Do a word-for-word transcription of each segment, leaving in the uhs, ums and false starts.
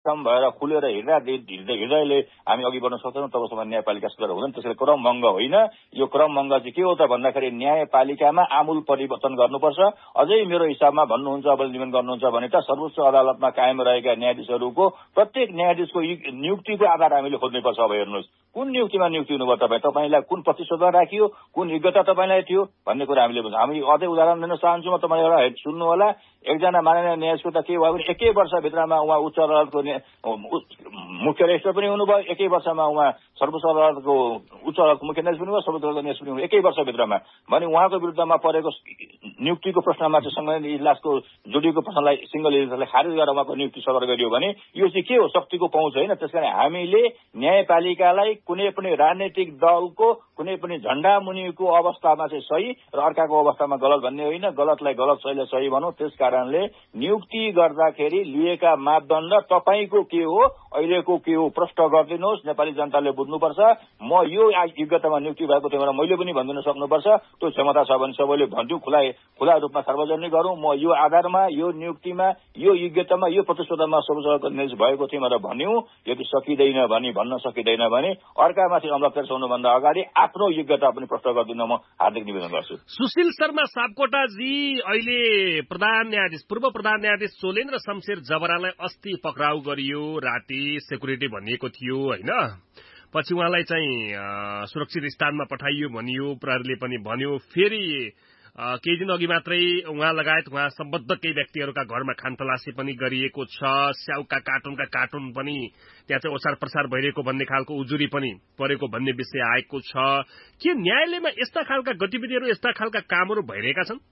सक्षम भएर खुलेर हिँड्दा हृदयले हामी अघि बढ्न सक्दैनौँ तबसम्म न्यायपालिका सुधार हुँदैन। त्यसैले क्रम भङ्ग होइन। यो क्रम भङ्ग चाहिँ के हो त भन्दाखेरि न्यायपालिकामा आमूल परिवर्तन गर्नुपर्छ। अझै मेरो हिसाबमा भन्नुहुन्छ अब निवेदन गर्नुहुन्छ भने त सर्वोच्च अदालतमा कायम रहेका न्यायाधीशहरूको प्रत्येक न्यायाधीशको नियुक्तिको आधार हामीले खोज्नुपर्छ। अब हेर्नुहोस् कुन नियुक्तिमा नियुक्ति हुनुभयो तपाईँ, तपाईँलाई कुन प्रतिशतमा राखियो, कुन योग्यता तपाईँलाई थियो भन्ने कुरा हामीले बुझ्छौँ। हामी अझै उदाहरण दिन चाहन्छु। म तपाईँलाई एउटा सुन्नु होला। एकजना माननीय न्यायाधीशको त के भयो भने एकै वर्षभित्रमा उहाँ उच्च अदालतको मुख्य रेजिस्ट्रार पनि हुनुभयो, एकै वर्षमा उहाँ सर्वोच्च अदालतको उच्च अदालतको मुख्य न्यायाधीश पनि भयो, सर्वोच्च अदालतको न्यायाधीश पनि हुनुभयो एकै वर्षभित्रमा। भने उहाँको विरुद्धमा परेको नियुक्तिको प्रश्नमा चाहिँ संविधान इजलासको जोडिएको प्रश्नलाई सिंगल इजलासले खारेज गरेर उहाँको नियुक्ति सदर गरियो भने यो चाहिँ के हो? शक्तिको पहुँच होइन। त्यसकारण हामीले न्यायपालिकालाई कुनै पनि राजनैतिक दलको कुनै पनि झण्डा मुनिको अवस्थामा चाहिँ सही र अर्काको अवस्थामा गलत भन्ने होइन। गलतलाई गलत, सहीलाई सही भनौँ। त्यस कारणले नियुक्ति गर्दाखेरि लिएका मापदण्ड तपाईँको के हो, अहिलेको के हो प्रश्न गरिदिनुहोस्। नेपाली जनताले बुझ्नुपर्छ। म यो योग्यतामा नियुक्ति भएको थियो भनेर मैले पनि भनिदिन सक्नुपर्छ। त्यो क्षमता छ भने सबैले भनिदिउँ, खुला खुला रूपमा सार्वजनिक गरौँ। म यो आधारमा, यो नियुक्तिमा, यो योग्यतामा, यो प्रतिशतमा सर्वोच्च न्यायाधीश भएको थिएँ भनेर भन्यौँ। यदि सकिँदैन भने, भन्न सकिँदैन भने अर्कामाथि अमला पेर्साउनुभन्दा अगाडि आफ्नो योग्यता पनि प्रश्न गरिदिन म हार्दिक निवेदन गर्छु। सुशील शर्मा सापकोटाजी, अहिले प्रधान न्यायाधीश पूर्व प्रधान न्यायाधीश सोलेन्द्र शमशेर जबरालाई अस्ति पक्राउ गरियो, राति सेक्युरिटी भनिएको थियो होइन। पछि उहाँलाई चाहिँ सुरक्षित स्थानमा पठाइयो भनियो, प्रहरीले पनि भन्यो। फेरि केही दिन अघि मात्रै उहाँ लगायत उहाँ सम्बद्ध केही व्यक्तिहरूका घरमा खानतलासी पनि गरिएको छ। स्याउका कार्टुनका कार्टुन पनि त्यहाँ चाहिँ ओसार प्रसार भइरहेको भन्ने खालको उजुरी पनि परेको भन्ने विषय आएको छ। के न्यायालयमा यस्ता खालका गतिविधिहरू, यस्ता खालका कामहरू भइरहेका छन्?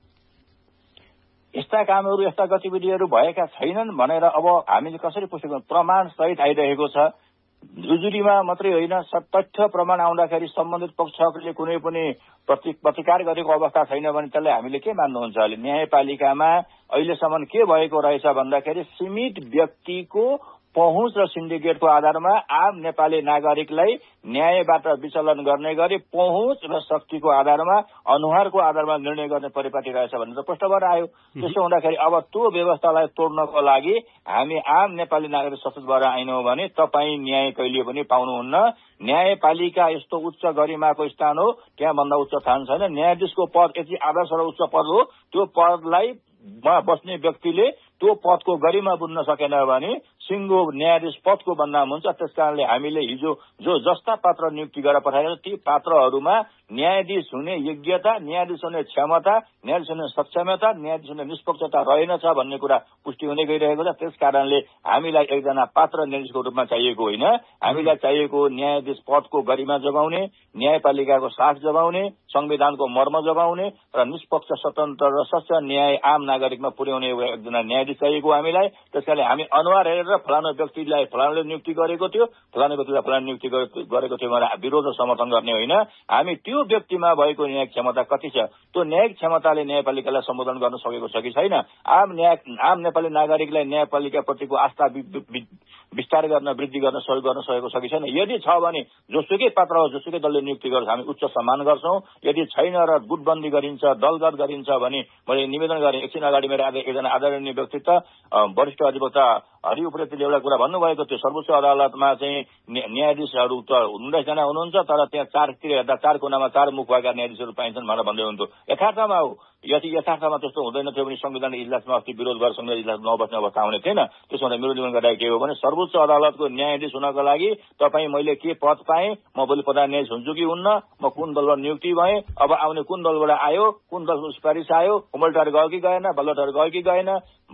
यस्ता कामहरू, यस्ता गतिविधिहरू भएका छैनन् भनेर अब हामीले कसरी पुष्टि गर्छौँ? प्रमाण सहित आइरहेको छ। उजुरीमा मात्रै होइन, तथ्य प्रमाण आउँदाखेरि सम्बन्धित पक्षहरूले कुनै पनि प्रतिकार गरेको अवस्था छैन भने त्यसलाई हामीले के मान्नुहुन्छ? अहिले न्यायपालिकामा अहिलेसम्म के भएको रहेछ भन्दाखेरि सीमित व्यक्तिको पहुँच र सिन्डिकेटको आधारमा आम नेपाली नागरिकलाई न्यायबाट विचलन गर्ने गरी पहुँच र शक्तिको आधारमा, अनुहारको आधारमा निर्णय गर्ने परिपाटी रहेछ भन्ने त प्रश्न भएर आयो। त्यसो हुँदाखेरि अब त्यो व्यवस्थालाई तोड्नको लागि हामी आम नेपाली नागरिक सचेत भएर आइनौँ भने तपाईँ न्याय कहिले पनि पाउनुहुन्न। न्यायपालिका यस्तो उच्च गरिमाको स्थान हो, त्यहाँभन्दा उच्च स्थान छैन। न्यायाधीशको पद यति आदर्श र उच्च पद हो। त्यो पदलाई बस्ने व्यक्तिले त्यो पदको गरिमा बुझ्न सकेन भने सिङ्गो न्यायाधीश पदको बदनाम हुन्छ। त्यसकारणले हामीले हिजो जो जस्ता पात्र नियुक्ति गरेर पठाएर ती पात्रहरूमा न्यायाधीश हुने योग्यता, न्यायाधीश हुने क्षमता, न्यायाधीश हुने सक्षमता, न्यायाधीश हुने निष्पक्षता रहेनछ भन्ने कुरा पुष्टि हुँदै गइरहेको छ। त्यस कारणले हामीलाई एकजना पात्र न्यायाधीशको रूपमा चाहिएको होइन, हामीलाई चाहिएको न्यायाधीश पदको गरिमा जोगाउने, न्यायपालिकाको साख जोगाउने, संविधानको मर्म जोगाउने र निष्पक्ष, स्वतन्त्र र स्वच्छ न्याय आम नागरिकमा पुर्याउने एकजना न्यायाधीश चाहिएको हामीलाई। त्यसकारणले हामी अनुहार हेरेर फलानु व्यक्तिलाई फलानुले नियुक्ति गरेको थियो, फलानु व्यक्तिलाई फलानु नियुक्ति गरेको थियो भनेर विरोध र समर्थन गर्ने होइन। हामी त्यो व्यक्तिमा भएको न्यायिक क्षमता कति छ, त्यो न्यायिक क्षमताले न्यायपालिकालाई सम्बोधन गर्न सकेको छ कि छैन, आम न्याय आम नेपाली नागरिकलाई न्यायपालिकाप्रतिको आस्था विस्तार गर्न, वृद्धि गर्न सहयोग गर्न सकेको छ कि छैन। यदि छ भने जोसुकै पात्र हो, जोसुकै दलले नियुक्ति गर्छ हामी उच्च सम्मान गर्छौँ। यदि छैन र गुटबन्दी गरिन्छ, दलगत गरिन्छ भने मैले निवेदन गरेँ। एकछिन अगाडि मेरो एकजना आदरणीय व्यक्तित्व वरिष्ठ अधिवक्ता हरि उप्रेतीले एउटा कुरा भन्नुभएको थियो, सर्वोच्च अदालतमा चाहिँ न्यायाधीशहरू त उन्नाइसजना हुनुहुन्छ, तर त्यहाँ चारतिर हेर्दा चार कुनामा चार मुख भएका न्यायाधीशहरू पाइन्छन् भनेर भन्दै हुन्थ्यो। यथार्थमा हो, यदि यथार्थमा त्यस्तो हुँदैन थियो भने संविधान इजलासमा अस्ति विरोध गरेर संविधान इजलास नबस्ने अवस्था आउने थिएन। त्यसो हुँदा मेरो निवेदन गरेको के हो भने सर्वोच्च अदालतको न्यायाधीश हुनको लागि तपाईँ मैले के पद पाएँ, म भोलि प्रधान न्यायाधीश हुन्छु कि हुन्न, म कुन दलबाट नियुक्ति भएँ, अब आउने कुन दलबाट आयो, कुन दलको सुपारिस आयो, उमल्टार गयो कि गएन, बल्लटार गयो कि गएन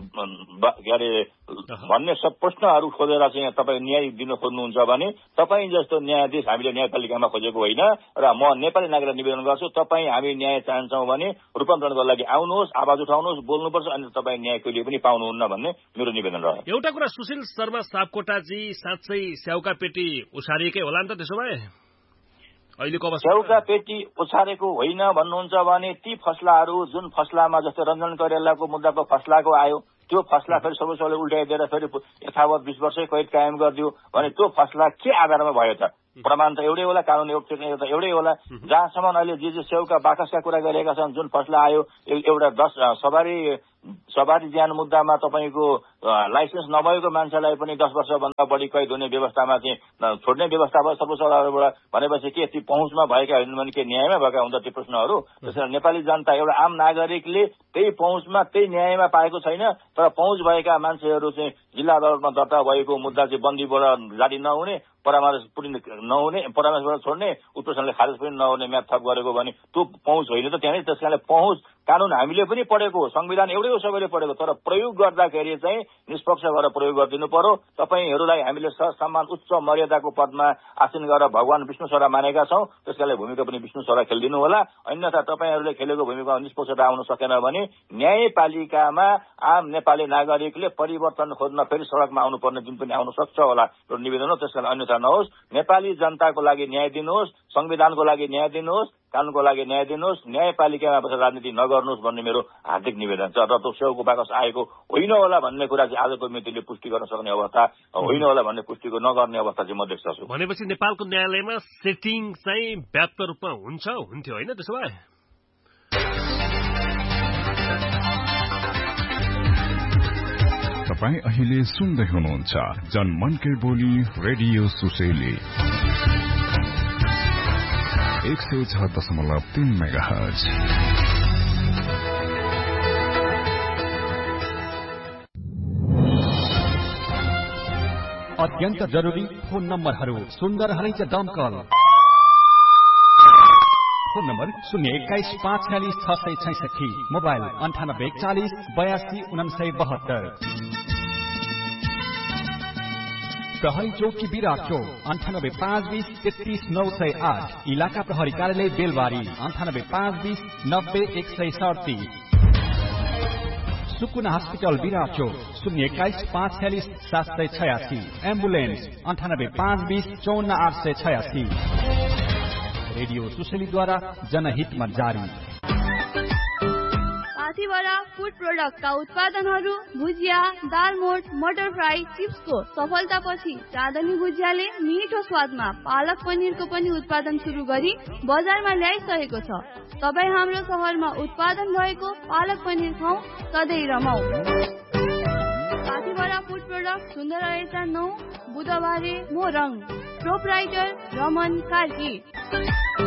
के अरे भन्ने सब प्रश्नहरू खोजेर चाहिँ तपाईँ न्याय दिन खोज्नुहुन्छ भने तपाईँ जस्तो न्यायाधीश हामीले न्यायपालिकामा खोजेको होइन। र म नेपाली नागरिकलाई निवेदन गर्छु, तपाईँ हामी न्याय चाहन्छौँ भने रूपान्तरणको लागि आउनुहोस्, आवाज उठाउनुहोस्, बोल्नुपर्छ, अनि तपाईँ न्याय कहिले पनि पाउनुहुन्न भन्ने मेरो निवेदन रह्यो। एउटा कुरा सुशील शर्मा सापकोटाजी, साँच्चै स्याउका पेटी उसारिएकै होला नि त त्यसो भए अहिलेको अवस्था? स्याउका पेटी उछारेको होइन भन्नुहुन्छ भने ती फैसलाहरू जुन फैसलामा जस्तै रञ्जन करेलाको मुद्दाको फैसलाको आयो, त्यो फैसला फेरि सर्वोच्चले उल्टाइदिएर फेरि यथावत बीस वर्षै कैद कायम गरिदियो भने त्यो फैसला के आधारमा भयो त? प्रमाण त एउटै होला, कानुन एउटा एउटै होला। जहाँसम्म अहिले जे जे सेउका बाकसका कुरा गरिएका छन्, जुन फैसला आयो एउटा दस सवारी सवारी ज्यान मुद्दामा तपाईँको लाइसेन्स नभएको मान्छेलाई पनि दस वर्षभन्दा बढी कैद हुने व्यवस्थामा चाहिँ छोड्ने व्यवस्था भयो सर्वोच्च अदालतबाट। भनेपछि के ती पहुँचमा भएका होइन भने के न्यायमा भएका हुन्छ ती प्रश्नहरू? त्यसैले नेपाली जनता एउटा आम नागरिकले त्यही पहुँचमा त्यही न्यायमा पाएको छैन। तर पहुँच भएका मान्छेहरू चाहिँ जिल्ला अदालतमा दर्ता भएको मुद्दा चाहिँ बन्दीबाट जारी नहुने, परामर्श पनि नहुने, परामर्शबाट छोड्ने, उत्प्रेषणले खारेज पनि नहुने म्याद थप गरेको भने त्यो पहुँच होइन त त्यहाँ। त्यस कारणले पहुँच कानुन हामीले पनि पढेको, संविधान एउटै हो सबैले पढेको, तर प्रयोग गर्दाखेरि चाहिँ निष्पक्ष गरेर प्रयोग गरिदिनु पर्यो। तपाईँहरूलाई हामीले सम्मान उच्च मर्यादाको पदमा आसीन गरेर भगवान विष्णु छोरा मानेका छौँ, त्यस कारणले भूमिका पनि विष्णु छोरा खेलिदिनु होला। अन्यथा तपाईँहरूले खेलेको भूमिका निष्पक्षता आउन सकेन भने न्यायपालिकामा आम नेपाली नागरिकले परिवर्तन खोज्न फेरि सडकमा आउनुपर्ने दिन पनि आउन सक्छ होला, यो निवेदन हो। त्यस कारण अन्यथा नहोस्। नेपाली जनताको लागि न्याय दिनुहोस्, संविधानको लागि न्याय दिनुहोस्, कानुनको लागि न्याय दिनुहोस्, न्यायपालिकामा बसेर राजनीति नगर्नुहोस् भन्ने मेरो हार्दिक निवेदन छ। र त्यो सेउको बाकस आएको होइन होला भन्ने कुरा चाहिँ आजको मितिले पुष्टि गर्न सक्ने अवस्था होइन होला भन्ने पुष्टिको नगर्ने अवस्था चाहिँ म देख्छु। भनेपछि नेपालको न्यायालयमा सेटिङ चाहिँ व्याप्त रूपमा हुन्छ हुन्थ्यो होइन त्यसो भए? तपाईँ अहिले सुन्दै हुनुहुन्छ जनमनकै बोली रेडियो सुसेली एक सय छ दशमलव तीन मेगाहर्ज। अत्यन्त जरुरी फोन नम्बरहरू सुन्दर हलैच दमकल फोन नम्बर शून्य एक्काइस पाँच छ्यालिस छ सय छैसठी, मोबाइल अन्ठानब्बे एकचालिस बयासी उनासय बहत्तर। प्रहरी चौकी विराट चौक अन्ठानब्बे पाँच बीस तेत्तीस नौ सय आठ, इलाका प्रहरी कार्यालय बेलबारी अन्ठानब्बे पाँच बीस नब्बे एक सय सडतिस। सुकुना हस्पिटल विराट चौक शून्य एक्काइस पाँच छ्यालिस सात सय छयासी, एम्बुलेन्स अन्ठानब्बे पाँच बीस चौन्न आठ सय छयासी। रेडियो सुशेलीद्वारा जनहितमा जारी। पाथिभरा फुड प्रोडक्टका उत्पादनहरू भुजिया, दालमोट, मटर फ्राई, चिप्सको सफलतापछि चाँदनी भुजियाले मिठो स्वादमा पालक पनिरको पनि उत्पादन सुरु गरी बजारमा ल्याइसकेको छ। तपाईँ हाम्रो शहरमा उत्पादन भएको पालक पनिर खाऊ, सधैँ रमाऊ। पाथिभरा फुड प्रोडक्ट सुन्दर रहेछ नौ बुधबारे मोरङ, प्रोपराइटर रमन कार्की।